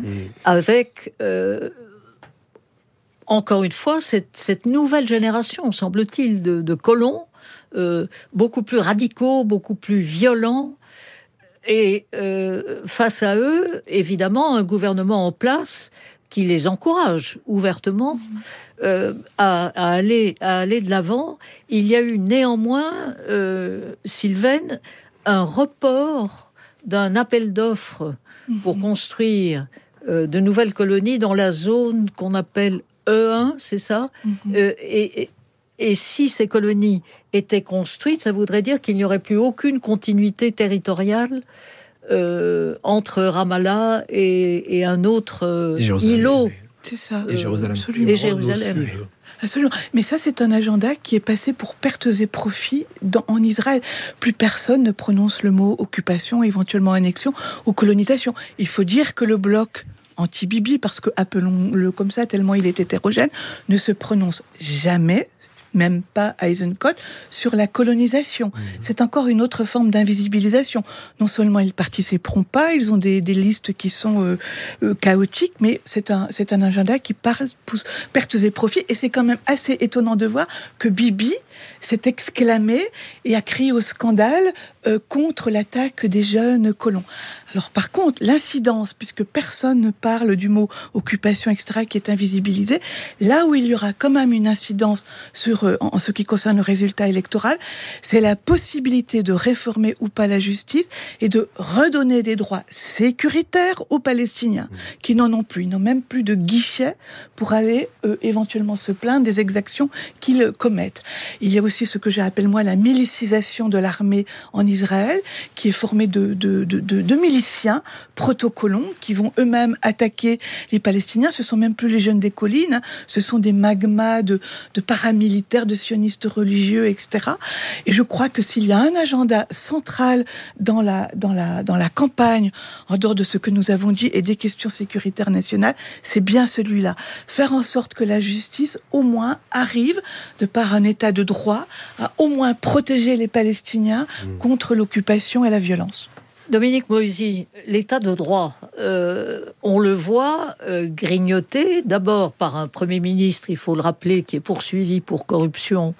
avec, encore une fois, cette nouvelle génération, semble-t-il, de colons, beaucoup plus radicaux, beaucoup plus violents, et face à eux, évidemment, un gouvernement en place qui les encourage ouvertement à aller de l'avant. Il y a eu néanmoins, Sylvaine, un report d'un appel d'offres pour construire de nouvelles colonies dans la zone qu'on appelle E1, c'est ça ? Et si ces colonies étaient construites, ça voudrait dire qu'il n'y aurait plus aucune continuité territoriale entre Ramallah et un autre îlot. C'est ça. Et Jérusalem. Et Jérusalem. Absolument. Mais ça, c'est un agenda qui est passé pour pertes et profits en Israël. Plus personne ne prononce le mot occupation, éventuellement annexion ou colonisation. Il faut dire que le bloc anti-Bibi, parce que, appelons-le comme ça, tellement il est hétérogène, ne se prononce jamais, même pas Eisenkot, sur la colonisation. C'est encore une autre forme d'invisibilisation. Non seulement ils ne participeront pas, ils ont des listes qui sont chaotiques, mais c'est un agenda qui pousse pertes et profits. Et c'est quand même assez étonnant de voir que Bibi s'est exclamé et a crié au scandale contre l'attaque des jeunes colons. Alors par contre, l'incidence, puisque personne ne parle du mot occupation, etc., qui est invisibilisé, là où il y aura quand même une incidence en ce qui concerne le résultat électoral, c'est la possibilité de réformer ou pas la justice et de redonner des droits sécuritaires aux Palestiniens, qui n'en ont plus. Ils n'ont même plus de guichet pour aller éventuellement se plaindre des exactions qu'ils commettent. Il y a aussi ce que j'appelle moi la milicisation de l'armée en Israël, qui est formée de miliciens protocolons qui vont eux-mêmes attaquer les Palestiniens. Ce sont même plus les jeunes des collines, ce sont des magmas de paramilitaires, de sionistes religieux, etc. Et je crois que s'il y a un agenda central dans la campagne, en dehors de ce que nous avons dit et des questions sécuritaires nationales, c'est bien celui-là. Faire en sorte que la justice, au moins, arrive, de par un état de droit, à au moins protéger les Palestiniens contre l'occupation et la violence. Dominique Moïsi, l'état de droit, on le voit grignoté d'abord par un Premier ministre, il faut le rappeler, qui est poursuivi pour corruption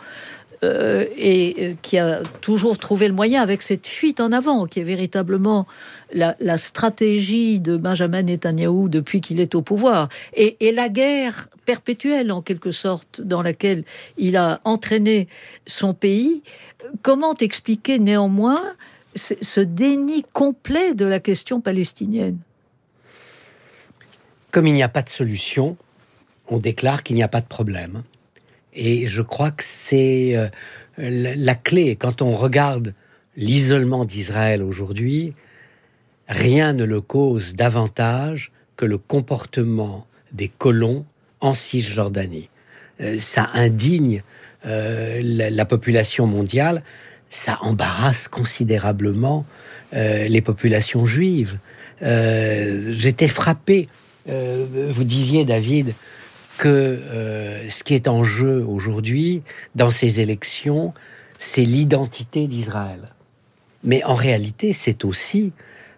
et qui a toujours trouvé le moyen, avec cette fuite en avant, qui est véritablement la stratégie de Benjamin Netanyahou depuis qu'il est au pouvoir, et la guerre perpétuelle, en quelque sorte, dans laquelle il a entraîné son pays. Comment expliquer néanmoins ce déni complet de la question palestinienne? Comme il n'y a pas de solution, on déclare qu'il n'y a pas de problème. Et je crois que c'est la clé. Quand on regarde l'isolement d'Israël aujourd'hui, rien ne le cause davantage que le comportement des colons en Cisjordanie. Ça indigne la population mondiale. Ça embarrasse considérablement les populations juives. J'étais frappé, vous disiez, David, que ce qui est en jeu aujourd'hui, dans ces élections, c'est l'identité d'Israël. Mais en réalité, c'est aussi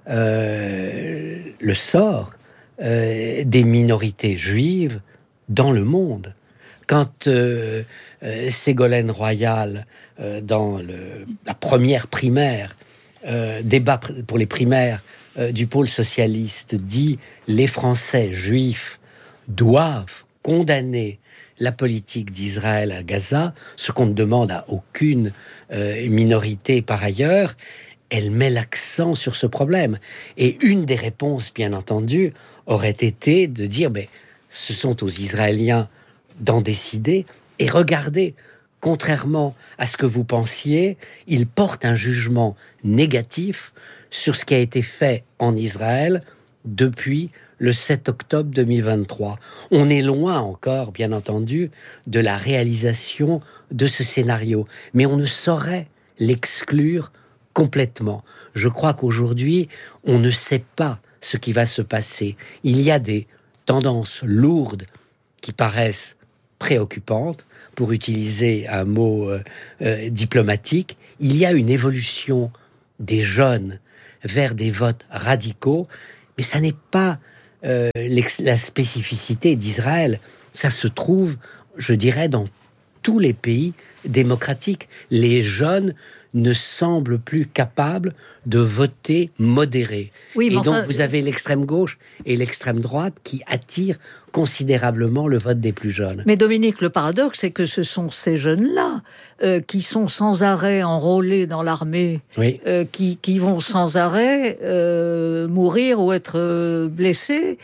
le sort des minorités juives dans le monde. Quand Ségolène Royal, dans la première primaire, débat pour les primaires du pôle socialiste, dit « Les Français juifs doivent condamner la politique d'Israël à Gaza », ce qu'on ne demande à aucune minorité par ailleurs, elle met l'accent sur ce problème. Et une des réponses, bien entendu, aurait été de dire « ce sont aux Israéliens d'en décider ». Et regardez, contrairement à ce que vous pensiez, il porte un jugement négatif sur ce qui a été fait en Israël depuis le 7 octobre 2023. On est loin encore, bien entendu, de la réalisation de ce scénario, mais on ne saurait l'exclure complètement. Je crois qu'aujourd'hui, on ne sait pas ce qui va se passer. Il y a des tendances lourdes qui paraissent préoccupante, pour utiliser un mot diplomatique. Il y a une évolution des jeunes vers des votes radicaux, mais ça n'est pas la spécificité d'Israël. Ça se trouve, je dirais, dans tous les pays démocratiques. Les jeunes ne semblent plus capables de voter modéré. Oui, et donc, enfin, vous avez l'extrême gauche et l'extrême droite qui attirent considérablement le vote des plus jeunes. Mais Dominique, le paradoxe, c'est que ce sont ces jeunes-là qui sont sans arrêt enrôlés dans l'armée, Oui. qui vont sans arrêt mourir ou être blessés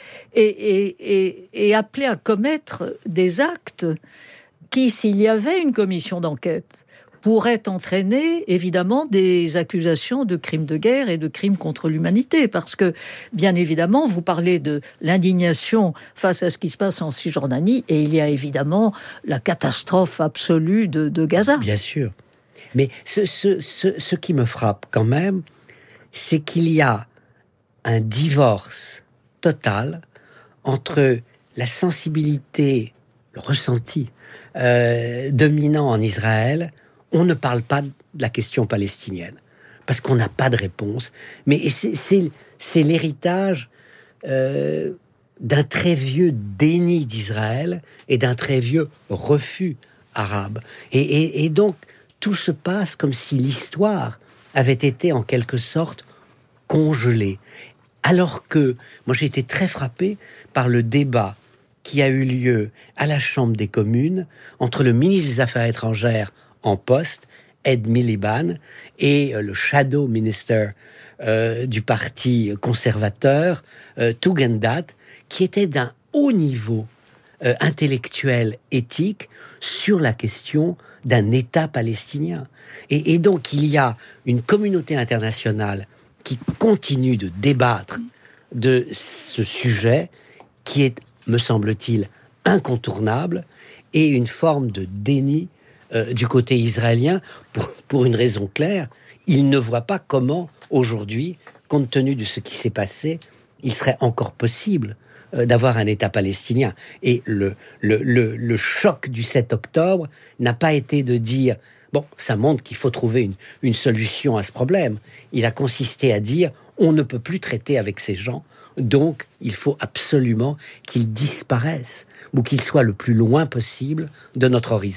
et appelés à commettre des actes qui, s'il y avait une commission d'enquête, pourrait entraîner évidemment des accusations de crimes de guerre et de crimes contre l'humanité, parce que bien évidemment vous parlez de l'indignation face à ce qui se passe en Cisjordanie, et il y a évidemment la catastrophe absolue de Gaza. Bien sûr, mais ce qui me frappe quand même, c'est qu'il y a un divorce total entre la sensibilité, le ressenti dominant en Israël. On ne parle pas de la question palestinienne, parce qu'on n'a pas de réponse. Mais c'est l'héritage d'un très vieux déni d'Israël et d'un très vieux refus arabe. Et donc, tout se passe comme si l'histoire avait été en quelque sorte congelée. Alors que, moi j'ai été très frappé par le débat qui a eu lieu à la Chambre des communes entre le ministre des Affaires étrangères en poste, Ed Miliband, et le shadow minister du parti conservateur, Tugendhat, qui était d'un haut niveau intellectuel, éthique, sur la question d'un État palestinien. Et donc, il y a une communauté internationale qui continue de débattre de ce sujet qui est, me semble-t-il, incontournable, et une forme de déni du côté israélien, pour une raison claire. Il ne voit pas comment, aujourd'hui, compte tenu de ce qui s'est passé, il serait encore possible d'avoir un État palestinien. Et le choc du 7 octobre n'a pas été de dire « bon, ça montre qu'il faut trouver une solution à ce problème ». Il a consisté à dire « on ne peut plus traiter avec ces gens, donc il faut absolument qu'ils disparaissent ou qu'ils soient le plus loin possible de notre horizon ».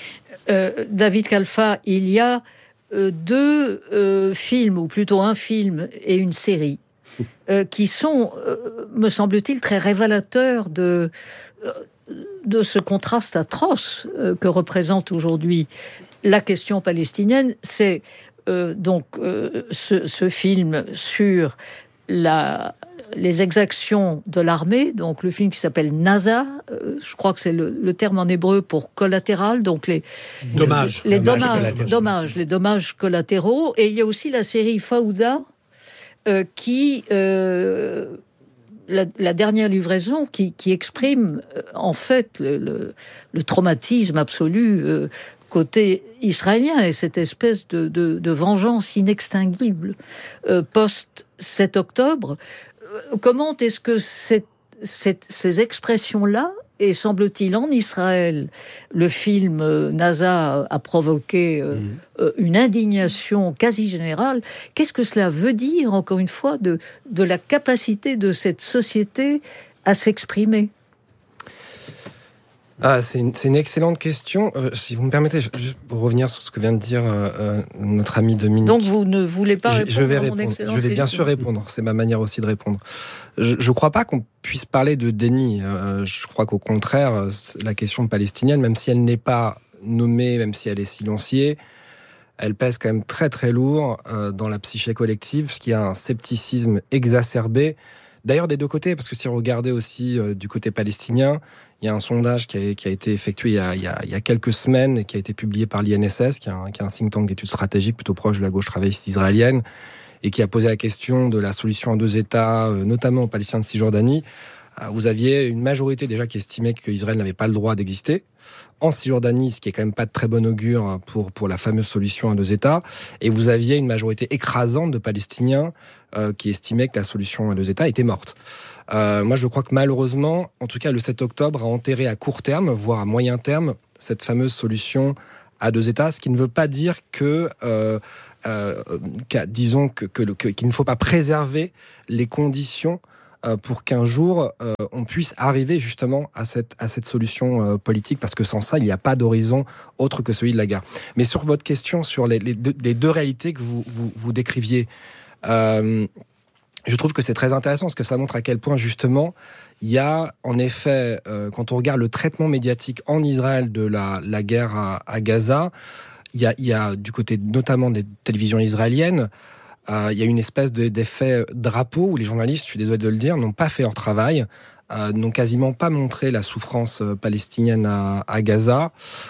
David Khalfa, il y a deux films, ou plutôt un film et une série, qui sont, me semble-t-il, très révélateurs de ce contraste atroce que représente aujourd'hui la question palestinienne. C'est ce film sur les exactions de l'armée, donc le film qui s'appelle Naza, je crois que c'est le terme en hébreu pour collatéral, donc les dommages collatéraux. Et il y a aussi la série Fauda, qui la dernière livraison, qui exprime en fait le traumatisme absolu côté israélien, et cette espèce de vengeance inextinguible post-7 octobre. Comment est-ce que ces expressions-là, et semble-t-il en Israël, le film Naza a provoqué une indignation quasi générale, qu'est-ce que cela veut dire, encore une fois, de la capacité de cette société à s'exprimer ? C'est une excellente question. Si vous me permettez, juste pour revenir sur ce que vient de dire notre ami Dominique. Donc vous ne voulez pas répondre je vais à mon répondre. excellente Je vais bien question. sûr répondre. C'est ma manière aussi de répondre. Je ne crois pas qu'on puisse parler de déni. Je crois qu'au contraire, la question palestinienne, même si elle n'est pas nommée, même si elle est silenciée, elle pèse quand même très très lourd dans la psyché collective, ce qui a un scepticisme exacerbé. D'ailleurs, des deux côtés, parce que si vous regardez aussi du côté palestinien, il y a un sondage qui a été effectué il y a quelques semaines et qui a été publié par l'INSS, qui est un think tank d'études stratégiques plutôt proche de la gauche travailliste israélienne, et qui a posé la question de la solution à deux États, notamment aux Palestiniens de Cisjordanie. Vous aviez une majorité déjà qui estimait qu'Israël n'avait pas le droit d'exister en Cisjordanie, ce qui est quand même pas de très bon augure pour la fameuse solution à deux États. Et vous aviez une majorité écrasante de Palestiniens qui estimaient que la solution à deux États était morte. Moi, je crois que malheureusement, en tout cas, le 7 octobre a enterré à court terme, voire à moyen terme, cette fameuse solution à deux États, ce qui ne veut pas dire que, disons qu'il ne faut pas préserver les conditions pour qu'un jour on puisse arriver justement à cette solution politique, parce que sans ça, il n'y a pas d'horizon autre que celui de la guerre. Mais sur votre question sur les deux réalités que vous décriviez, je trouve que c'est très intéressant, parce que ça montre à quel point justement il y a en effet, quand on regarde le traitement médiatique en Israël de la guerre à Gaza, il y a du côté notamment des télévisions israéliennes, il y a une espèce d'effet drapeau où les journalistes, je suis désolé de le dire, n'ont pas fait leur travail, n'ont quasiment pas montré la souffrance palestinienne à Gaza,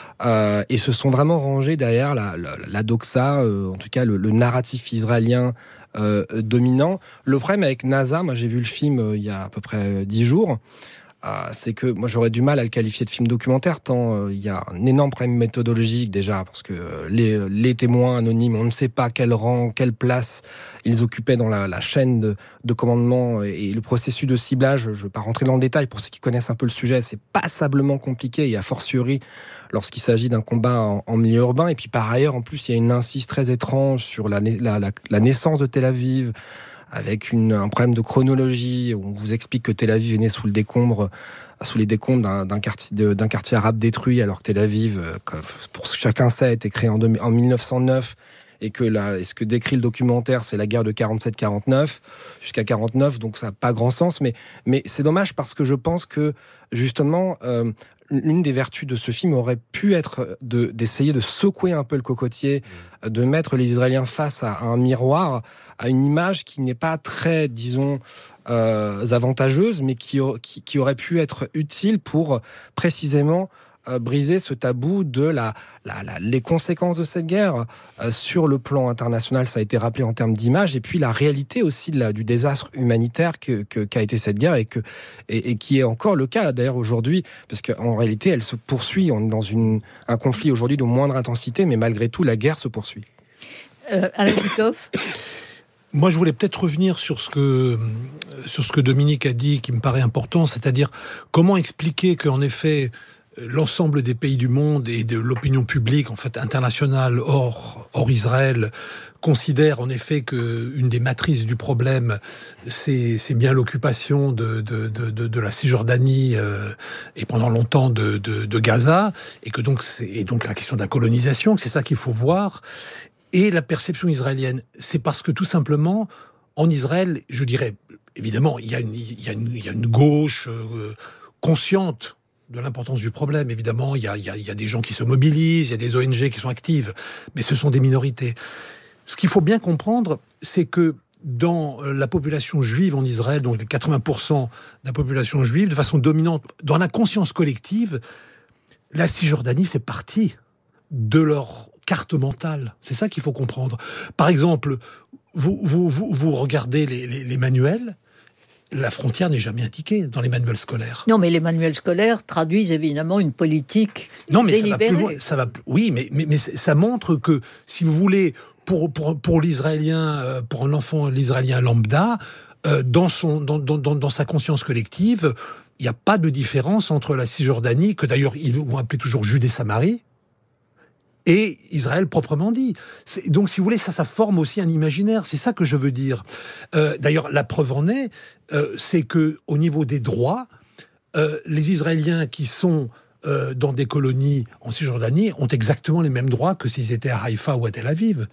et se sont vraiment rangés derrière la doxa, en tout cas le narratif israélien dominant. Le problème avec NASA, moi j'ai vu le film il y a à peu près 10 jours, c'est que moi j'aurais du mal à le qualifier de film documentaire, tant il y a un énorme problème méthodologique déjà, parce que les témoins anonymes, on ne sait pas quel rang, quelle place ils occupaient dans la chaîne de commandement, et le processus de ciblage, je ne vais pas rentrer dans le détail, pour ceux qui connaissent un peu le sujet, c'est passablement compliqué, et a fortiori lorsqu'il s'agit d'un combat en milieu urbain. Et puis par ailleurs, en plus, il y a une incise très étrange sur la naissance de Tel Aviv, avec un problème de chronologie. On vous explique que Tel Aviv est né sous les décombres d'un quartier arabe détruit, alors que Tel Aviv, pour chacun sait, a été créé en 1909, et que ce que décrit le documentaire, c'est la guerre de 47-49, jusqu'à 49, donc ça n'a pas grand sens, mais c'est dommage, parce que je pense que, justement, l'une des vertus de ce film aurait pu être d'essayer de secouer un peu le cocotier, de mettre les Israéliens face à un miroir, à une image qui n'est pas très, disons, avantageuse, mais qui aurait pu être utile pour précisément briser ce tabou de les conséquences de cette guerre sur le plan international. Ça a été rappelé en termes d'image, et puis la réalité aussi du désastre humanitaire qu'a été cette guerre, et qui est encore le cas d'ailleurs aujourd'hui, parce qu'en réalité elle se poursuit. On est dans un conflit aujourd'hui de moindre intensité, mais malgré tout la guerre se poursuit. Alain Zykov. Moi, je voulais peut-être revenir sur ce que Dominique a dit, qui me paraît important, c'est-à-dire comment expliquer qu'en effet l'ensemble des pays du monde et de l'opinion publique, en fait internationale, hors Israël, considère en effet que une des matrices du problème, c'est bien l'occupation de la Cisjordanie et pendant longtemps de Gaza, et que donc la question de la colonisation, que c'est ça qu'il faut voir. Et la perception israélienne, c'est parce que tout simplement, en Israël, je dirais, évidemment, il y a une gauche consciente de l'importance du problème. Évidemment, il y a des gens qui se mobilisent, il y a des ONG qui sont actives, mais ce sont des minorités. Ce qu'il faut bien comprendre, c'est que dans la population juive en Israël, donc les 80% de la population juive, de façon dominante, dans la conscience collective, la Cisjordanie fait partie de leur carte mentale. C'est ça qu'il faut comprendre. Par exemple, vous regardez les manuels, la frontière n'est jamais indiquée dans les manuels scolaires. Non, mais les manuels scolaires traduisent évidemment une politique délibérée. Oui, mais ça montre que, si vous voulez, pour l'Israélien, pour un enfant, l'Israélien lambda, dans sa conscience collective, il n'y a pas de différence entre la Cisjordanie, que d'ailleurs ils vont appeler toujours Judée-Samarie, et Israël proprement dit. Donc, si vous voulez, ça forme aussi un imaginaire. C'est ça que je veux dire. D'ailleurs, la preuve en est, c'est que au niveau des droits, les Israéliens qui sont dans des colonies en Cisjordanie ont exactement les mêmes droits que s'ils étaient à Haïfa ou à Tel Aviv.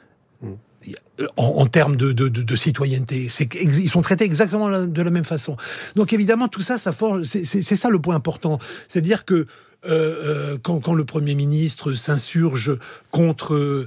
En termes de citoyenneté, ils sont traités exactement de la même façon. Donc, évidemment, tout ça, c'est ça le point important. C'est-à-dire que quand le Premier ministre s'insurge contre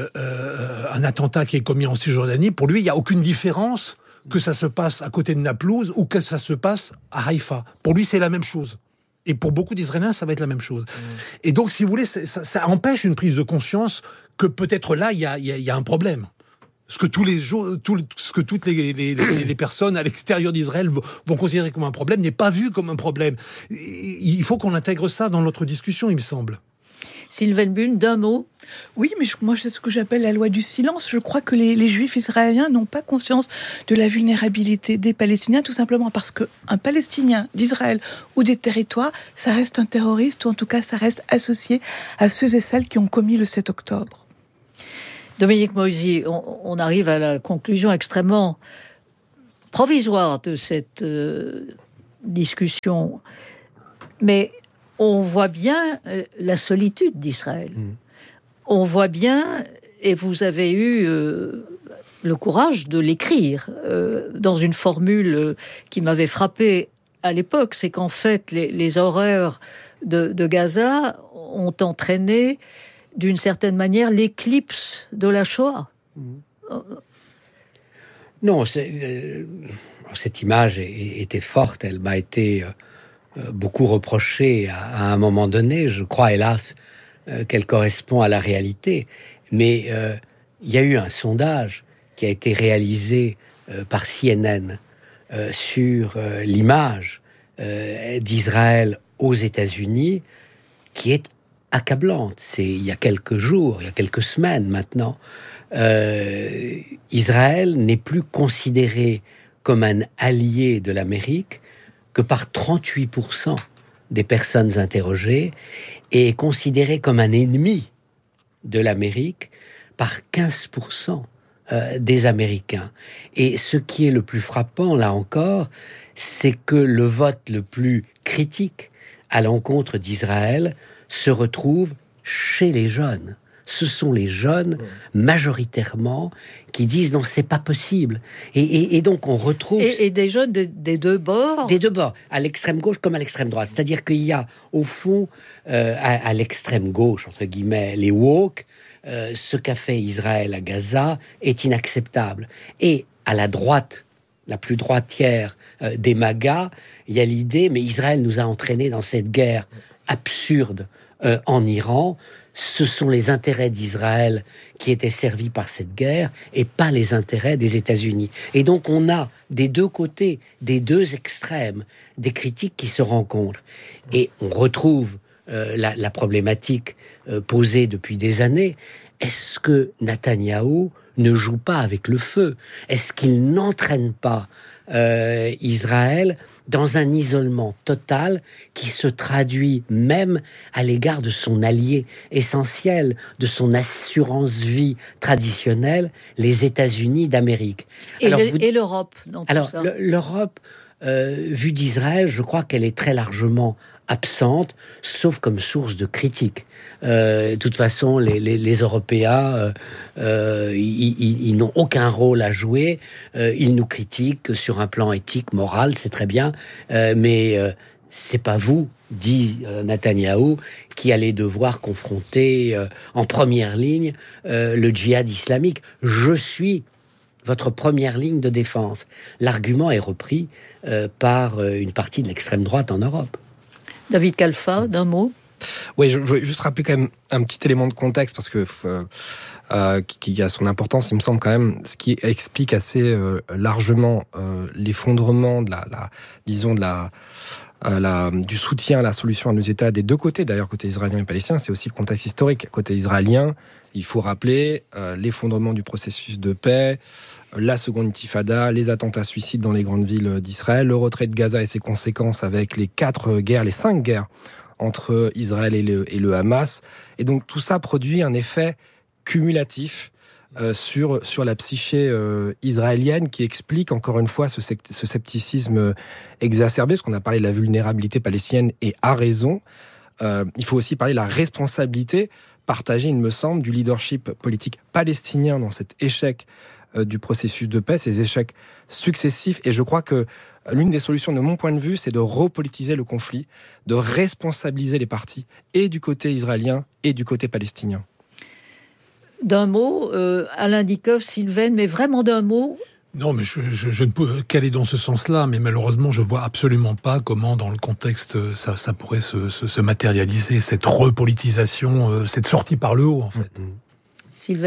un attentat qui est commis en Cisjordanie, pour lui, il n'y a aucune différence que ça se passe à côté de Naplouse ou que ça se passe à Haïfa. Pour lui, c'est la même chose. Et pour beaucoup d'Israéliens, ça va être la même chose. Et donc, si vous voulez, ça empêche une prise de conscience que peut-être là, il y a un problème. Ce que toutes les personnes à l'extérieur d'Israël vont considérer comme un problème n'est pas vu comme un problème. Il faut qu'on intègre ça dans notre discussion, il me semble. Sylvaine Bull, d'un mot. Oui, mais moi, c'est ce que j'appelle la loi du silence. Je crois que les Juifs israéliens n'ont pas conscience de la vulnérabilité des Palestiniens, tout simplement parce qu'un Palestinien d'Israël ou des territoires, ça reste un terroriste, ou en tout cas, ça reste associé à ceux et celles qui ont commis le 7 octobre. Dominique Moïsi, on arrive à la conclusion extrêmement provisoire de cette discussion. Mais on voit bien la solitude d'Israël. On voit bien, et vous avez eu le courage de l'écrire dans une formule qui m'avait frappé à l'époque, c'est qu'en fait, les horreurs de Gaza ont entraîné, d'une certaine manière, l'éclipse de la Shoah. Non, cette image était forte, elle m'a été beaucoup reprochée à un moment donné. Je crois, hélas, qu'elle correspond à la réalité. Mais il y a eu un sondage qui a été réalisé par CNN sur l'image d'Israël aux États-Unis, qui est accablante. C'est il y a quelques jours, il y a quelques semaines maintenant. Israël n'est plus considéré comme un allié de l'Amérique que par 38% des personnes interrogées, et est considéré comme un ennemi de l'Amérique par 15% des Américains. Et ce qui est le plus frappant, là encore, c'est que le vote le plus critique à l'encontre d'Israël se retrouve chez les jeunes. Ce sont les jeunes, majoritairement, qui disent non, c'est pas possible. Et donc on retrouve... Et des jeunes des deux bords. Des deux bords, à l'extrême gauche comme à l'extrême droite. C'est-à-dire qu'il y a, au fond, à l'extrême gauche, entre guillemets, les woke, ce qu'a fait Israël à Gaza est inacceptable. Et à la droite, la plus droitière des MAGA, il y a l'idée, mais Israël nous a entraînés dans cette guerre absurde en Iran. Ce sont les intérêts d'Israël qui étaient servis par cette guerre et pas les intérêts des États-Unis. Et donc on a des deux côtés, des deux extrêmes, des critiques qui se rencontrent. Et on retrouve la problématique posée depuis des années. Est-ce que Netanyahou ne joue pas avec le feu? Est-ce qu'il n'entraîne pas Israël dans un isolement total qui se traduit même à l'égard de son allié essentiel, de son assurance-vie traditionnelle, les États-Unis d'Amérique. Et l'Europe dans tout ça. L'Europe, vue d'Israël, je crois qu'elle est très largement absente, sauf comme source de critique. De toute façon, les Européens, ils n'ont aucun rôle à jouer. Ils nous critiquent sur un plan éthique, moral, c'est très bien, mais c'est pas vous, dit Netanyahou, qui allez devoir confronter en première ligne le djihad islamique. Je suis votre première ligne de défense. L'argument est repris par une partie de l'extrême droite en Europe. David Khalfa, d'un mot. Oui, je veux juste rappeler quand même un petit élément de contexte parce que qui a son importance, il me semble quand même, ce qui explique assez largement l'effondrement de du soutien à la solution à nos États des deux côtés, d'ailleurs côté israélien et palestinien. C'est aussi le contexte historique. Côté israélien, il faut rappeler l'effondrement du processus de paix, la seconde intifada, les attentats suicides dans les grandes villes d'Israël, le retrait de Gaza et ses conséquences avec les 5 guerres entre Israël et le Hamas. Et donc tout ça produit un effet cumulatif sur la psyché israélienne qui explique encore une fois ce scepticisme exacerbé, parce qu'on a parlé de la vulnérabilité palestinienne et à raison. Il faut aussi parler de la responsabilité partagée, il me semble, du leadership politique palestinien dans cet échec du processus de paix, ces échecs successifs. Et je crois que l'une des solutions, de mon point de vue, c'est de repolitiser le conflit, de responsabiliser les parties, et du côté israélien et du côté palestinien. D'un mot, Alain Dikoff, Sylvain, mais vraiment d'un mot. Non, mais je ne peux qu'aller dans ce sens-là, mais malheureusement, je vois absolument pas comment, dans le contexte, ça pourrait se matérialiser, cette repolitisation, cette sortie par le haut, en fait. Sylvain ?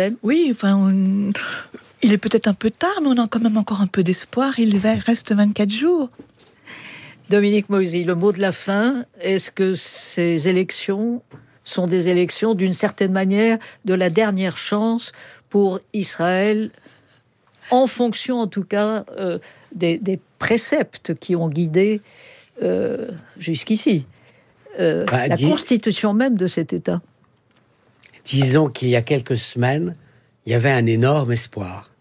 Oui, enfin, il est peut-être un peu tard, mais on a quand même encore un peu d'espoir. Il reste 24 jours. Dominique Moïse, le mot de la fin, est-ce que ces élections sont des élections, d'une certaine manière, de la dernière chance pour Israël, en fonction, en tout cas, des préceptes qui ont guidé jusqu'ici la constitution même de cet État? Disons qu'il y a quelques semaines, il y avait un énorme espoir.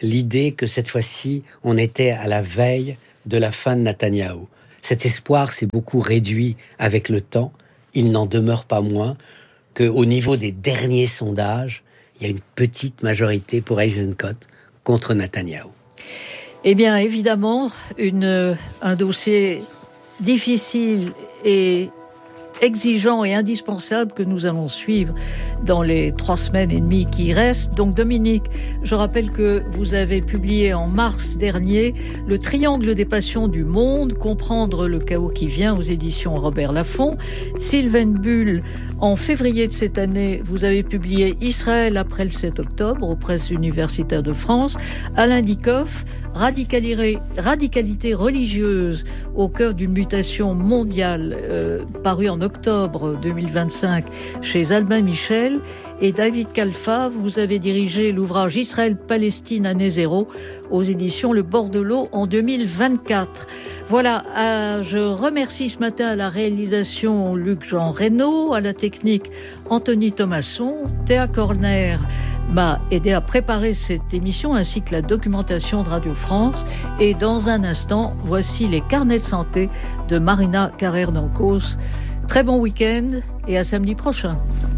l'idée que cette fois-ci, on était à la veille de la fin de Netanyahou. Cet espoir s'est beaucoup réduit avec le temps. Il n'en demeure pas moins qu'au niveau des derniers sondages, il y a une petite majorité pour Eisenkot contre Netanyahou. Eh bien, évidemment, un dossier difficile et exigeant et indispensable que nous allons suivre dans les 3 semaines et demie qui restent. Donc Dominique, je rappelle que vous avez publié en mars dernier Le triangle des passions du monde, comprendre le chaos qui vient, aux éditions Robert Laffont. Sylvain Bull, en février de cette année, vous avez publié Israël après le 7 octobre aux presses universitaires de France. Alain Dikoff, radicalité religieuse au cœur d'une mutation mondiale, paru en octobre 2025 chez Albin Michel. Et David Kalfa, vous avez dirigé l'ouvrage Israël-Palestine année zéro aux éditions Le Bord de l'eau en 2024. Voilà, je remercie ce matin à la réalisation Luc-Jean Reynaud, à la technique Anthony Thomasson. Théa Corner m'a aidé à préparer cette émission ainsi que la documentation de Radio France. Et dans un instant, voici les carnets de santé de Marina Carrère d'Ancos. Très bon week-end et à samedi prochain.